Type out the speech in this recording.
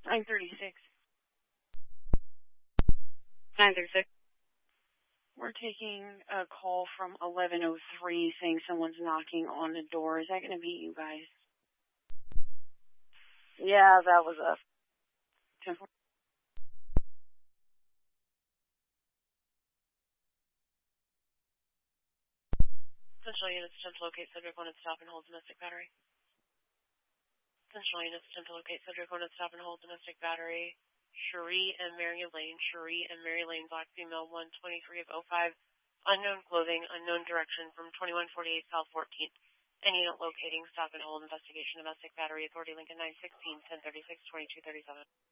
936. 936. We're taking a call from 1103 saying someone's knocking on the door. Is that going to be you guys? Yeah, that was us. 10-4. Central units attempt to locate subject one at stop and hold domestic battery. Central units attempt to locate subject one at stop and hold domestic battery. Cherie and Mary Lane, black female, 123 of 05. Unknown clothing, unknown direction from 2148 South 14th. Any unit locating, stop and hold, investigation, domestic battery, authority Lincoln 916, 1036, 2237.